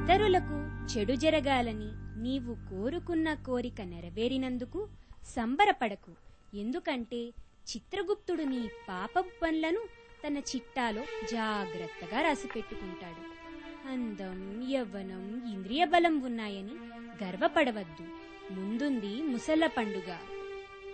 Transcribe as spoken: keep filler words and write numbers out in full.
ఇతరులకు చెడు జరగాలని నీవు కోరుకున్న కోరిక నెరవేరినందుకు సంబరపడకు. ఎందుకంటే చిత్రగుప్తుడు నీ పాపపు పనులను తన చిట్టాలో జాగ్రత్తగా రాసిపెట్టుకుంటాడు. అందం, యవ్వనం, ఇంద్రియ బలం ఉన్నాయని గర్వపడవద్దు. ముందుంది ముసల పండుగ.